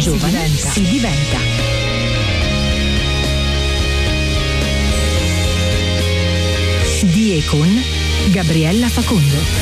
giovani si diventa. Di e con Gabriella Facondo.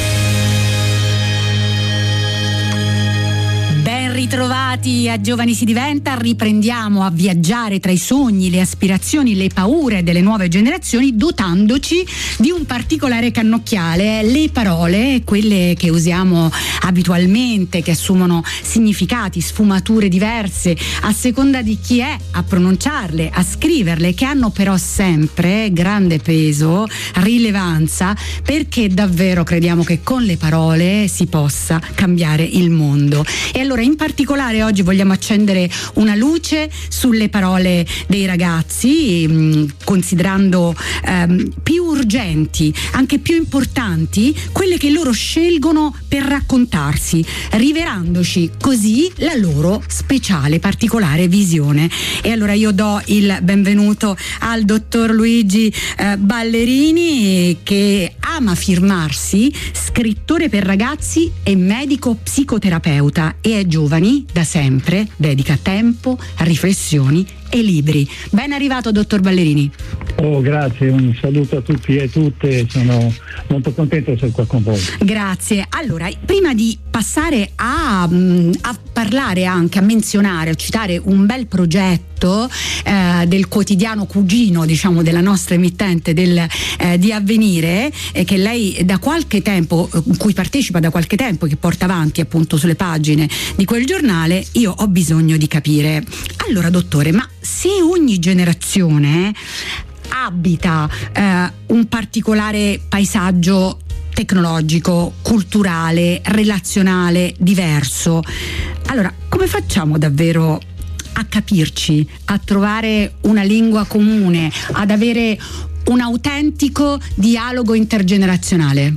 Ben ritrovati a Giovani si diventa, riprendiamo a viaggiare tra i sogni, le aspirazioni, le paure delle nuove generazioni, dotandoci di un particolare cannocchiale, le parole, quelle che usiamo abitualmente, che assumono significati, sfumature diverse a seconda di chi è a pronunciarle, a scriverle, che hanno però sempre grande peso, rilevanza, perché davvero crediamo che con le parole si possa cambiare il mondo. E allora in particolare oggi vogliamo accendere una luce sulle parole dei ragazzi, considerando più urgenti, anche più importanti, quelle che loro scelgono per raccontarsi, rivelandoci così la loro speciale, particolare visione. E allora io do il benvenuto al dottor Luigi Ballerini, che ama firmarsi scrittore per ragazzi e medico psicoterapeuta, e ai giovani da sempre dedica tempo, riflessioni e libri. Ben arrivato, dottor Ballerini. Oh, grazie, un saluto a tutti e tutte, sono molto contento di essere qua con voi. Grazie. Allora, prima di passare a parlare, anche a menzionare, a citare un bel progetto del quotidiano cugino, diciamo, della nostra emittente di Avvenire, che lei da qualche tempo, cui partecipa da qualche tempo, che porta avanti appunto sulle pagine di quel giornale, io ho bisogno di capire. Allora, dottore, ma se ogni generazione abita un particolare paesaggio tecnologico, culturale, relazionale diverso, allora come facciamo davvero a capirci, a trovare una lingua comune, ad avere un autentico dialogo intergenerazionale?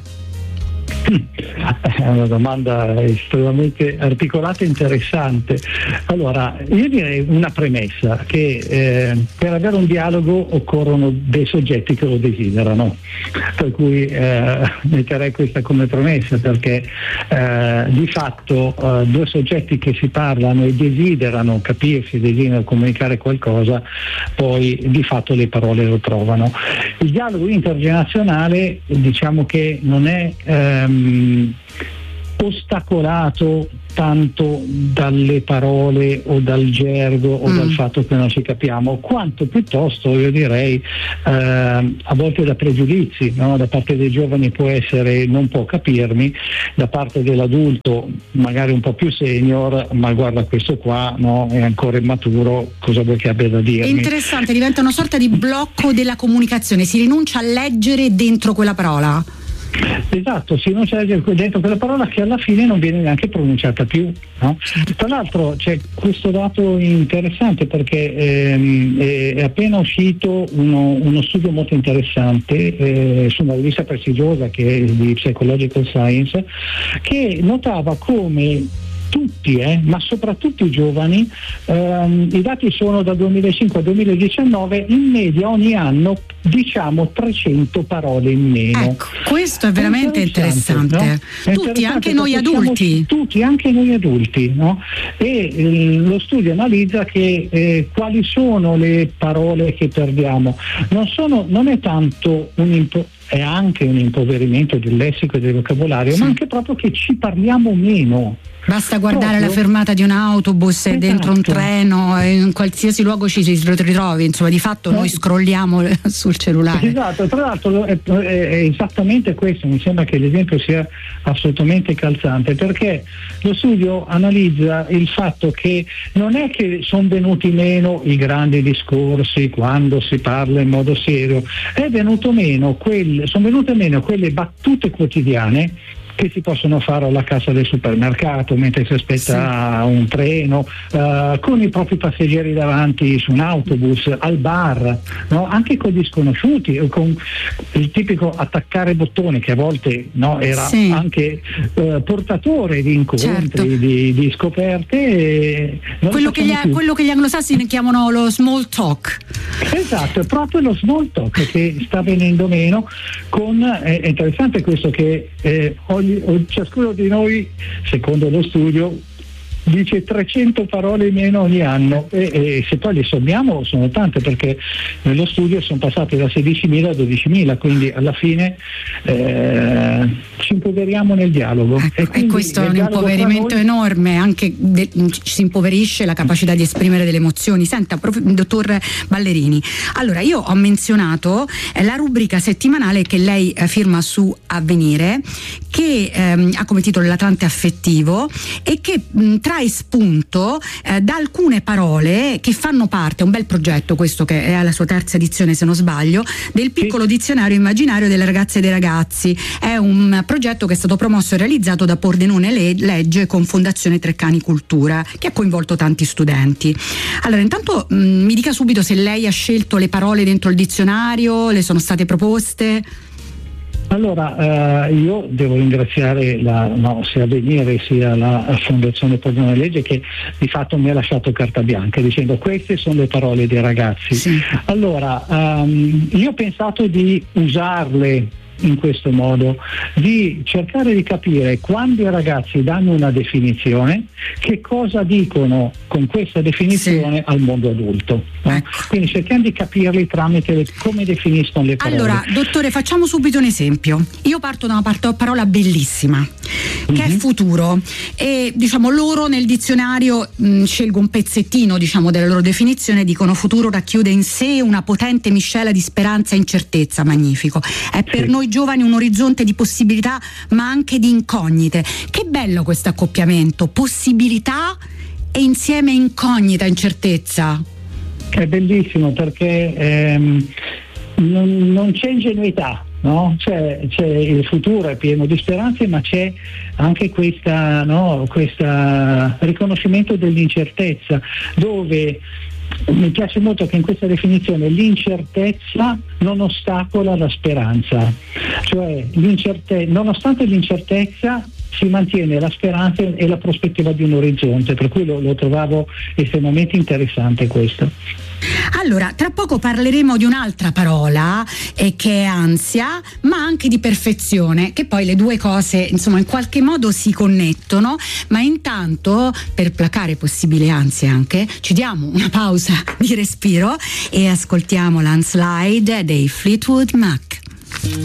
È una domanda estremamente articolata e interessante. Allora, io direi una premessa, che per avere un dialogo occorrono dei soggetti che lo desiderano, per cui metterei questa come premessa, perché di fatto due soggetti che si parlano e desiderano capirsi, desiderano comunicare qualcosa, poi di fatto le parole lo trovano. Il dialogo intergenerazionale, diciamo che non è ostacolato tanto dalle parole o dal gergo o dal fatto che non ci capiamo, quanto piuttosto, io direi, a volte da pregiudizi, no? Da parte dei giovani può essere non può capirmi, da parte dell'adulto magari un po' più senior, ma guarda questo qua, no? È ancora immaturo, cosa vuoi che abbia da dirmi? È interessante, diventa una sorta di blocco della comunicazione, si rinuncia a leggere dentro quella parola. Esatto, si non c'è dentro quella parola che alla fine non viene neanche pronunciata più, no? Tra l'altro c'è questo dato interessante, perché è appena uscito uno studio molto interessante su una rivista prestigiosa che è di Psychological Science, che notava come tutti, ma soprattutto i giovani, i dati sono dal 2005 al 2019, in media ogni anno diciamo 300 parole in meno. Ecco, questo è veramente interessante. No? Tutti, anche noi adulti. Tutti, anche noi adulti, no? E lo studio analizza che quali sono le parole che perdiamo. Non è tanto è anche un impoverimento del lessico e del vocabolario, sì, ma anche proprio che ci parliamo meno. Basta guardare la fermata di un autobus, esatto, dentro un treno, in qualsiasi luogo ci si ritrovi, insomma, di fatto noi scrolliamo sul cellulare. Esatto, tra l'altro è esattamente questo, mi sembra che l'esempio sia assolutamente calzante, perché lo studio analizza il fatto che non è che sono venuti meno i grandi discorsi quando si parla in modo serio, sono venute meno quelle battute quotidiane che si possono fare alla cassa del supermercato mentre si aspetta un treno, con i propri passeggeri davanti su un autobus, al bar, no? Anche con gli sconosciuti, con il tipico attaccare bottoni che a volte, no, era anche portatore di incontri, certo, di scoperte. Quello che gli anglosassoni chiamano lo small talk. Esatto, è proprio lo small talk che sta venendo meno. È interessante questo, che ciascuno di noi, secondo lo studio, dice 300 parole meno ogni anno, e se poi le sommiamo sono tante, perché nello studio sono passate da 16.000 a 12.000, quindi alla fine ci improveriamo nel dialogo. E questo è un impoverimento enorme, anche si impoverisce la capacità di esprimere delle emozioni. Senta, dottor Ballerini, allora io ho menzionato la rubrica settimanale che lei firma su Avvenire, che ha come titolo L'Atlante affettivo, e che trae spunto da alcune parole che fanno parte, un bel progetto questo che è alla sua terza edizione se non sbaglio, del piccolo dizionario immaginario delle ragazze e dei ragazzi. È un progetto che è stato promosso e realizzato da Pordenone Legge con Fondazione Treccani Cultura, che ha coinvolto tanti studenti. Allora, intanto mi dica subito se lei ha scelto le parole dentro il dizionario, le sono state proposte. Allora, io devo ringraziare sia Avvenire sia la Fondazione Pordenone Legge, che di fatto mi ha lasciato carta bianca dicendo queste sono le parole dei ragazzi. Sì. Allora, io ho pensato di usarle in questo modo, di cercare di capire quando i ragazzi danno una definizione, che cosa dicono con questa definizione al mondo adulto, no? Ecco. Quindi cerchiamo di capirli tramite come definiscono le parole. Allora, dottore, facciamo subito un esempio. Io parto da una parola bellissima che è futuro, e diciamo loro nel dizionario scelgo un pezzettino della loro definizione, dicono: futuro racchiude in sé una potente miscela di speranza e incertezza. Magnifico, è per noi giovani un orizzonte di possibilità ma anche di incognite. Che bello questo accoppiamento, possibilità e insieme incognita, incertezza. È bellissimo, perché non c'è ingenuità, no? C'è il futuro è pieno di speranze, ma c'è anche questa riconoscimento dell'incertezza, dove mi piace molto che in questa definizione l'incertezza non ostacola la speranza, cioè nonostante l'incertezza si mantiene la speranza e la prospettiva di un orizzonte, per cui lo trovavo estremamente interessante questo. Allora, tra poco parleremo di un'altra parola che è ansia, ma anche di perfezione, che poi le due cose insomma in qualche modo si connettono, ma intanto, per placare possibili ansie anche, ci diamo una pausa di respiro e ascoltiamo Landslide dei Fleetwood Mac.